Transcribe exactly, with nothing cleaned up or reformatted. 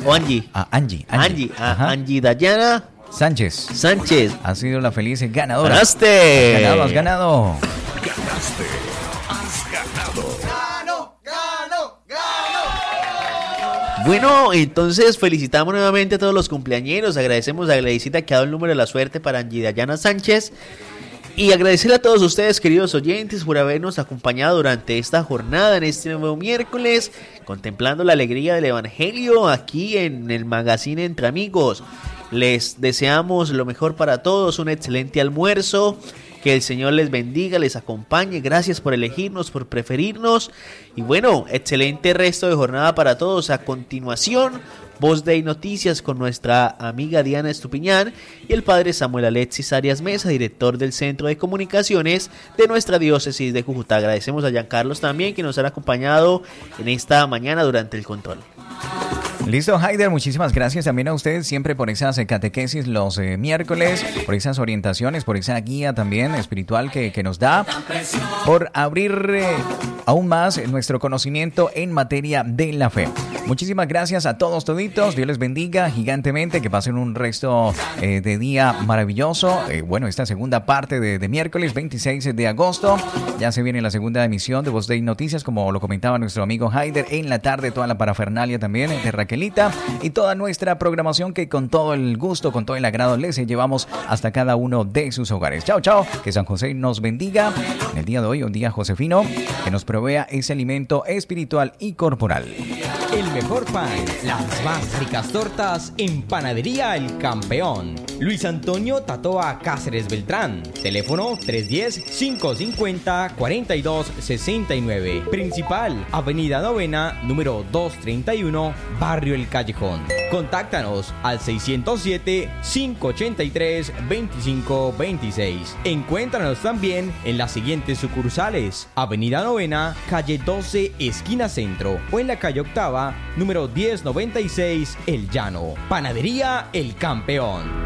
¿O Angie? A Angie. Angie, Angie, a Angie Dayana Sánchez. Sánchez. Ha sido la feliz ganadora. ¡Ganaste! Has ganado, has ganado. Ganaste. Has ganado. ¡Gano, gano, gano! Bueno, entonces felicitamos nuevamente a todos los cumpleañeros. Agradecemos a Gladysita que ha dado el número de la suerte para Angie Dayana Sánchez. Y agradecerle a todos ustedes, queridos oyentes, por habernos acompañado durante esta jornada, en este nuevo miércoles, contemplando la alegría del Evangelio aquí en el Magazine Entre Amigos. Les deseamos lo mejor para todos, un excelente almuerzo, que el Señor les bendiga, les acompañe, gracias por elegirnos, por preferirnos, y bueno, excelente resto de jornada para todos. A continuación, Voz de Noticias con nuestra amiga Diana Estupiñán y el padre Samuel Alexis Arias Mesa, director del Centro de Comunicaciones de nuestra diócesis de Cúcuta. Agradecemos a Giancarlos también, que nos han acompañado en esta mañana durante el control. Listo, Haider, muchísimas gracias también a ustedes siempre por esas eh, catequesis los eh, miércoles, por esas orientaciones, por esa guía también espiritual que, que nos da, por abrir eh, aún más nuestro conocimiento en materia de la fe. Muchísimas gracias a todos toditos, Dios les bendiga gigantemente, que pasen un resto eh, de día maravilloso. Eh, bueno, esta segunda parte de, de miércoles veintiséis de agosto, ya se viene la segunda emisión de Voz de Noticias, como lo comentaba nuestro amigo Haider, en la tarde toda la parafernalia también de Raquelita y toda nuestra programación que con todo el gusto, con todo el agrado les llevamos hasta cada uno de sus hogares. Chao, chao, que San José nos bendiga en el día de hoy, un día josefino, que nos provea ese alimento espiritual y corporal. El mejor pan, las más ricas tortas en Panadería El Campeón. Luis Antonio Tatoa Cáceres Beltrán. Teléfono tres uno cero, cinco cinco cero, cuatro dos seis nueve. Principal, Avenida Novena, número doscientos treinta y uno, Barrio El Callejón. Contáctanos al seiscientos siete, cinco ochenta y tres, veinticinco veintiséis. Encuéntranos también en las siguientes sucursales: Avenida Novena, calle doce, esquina centro, o en la calle Octava, número diez noventa y seis, El Llano. Panadería El Campeón.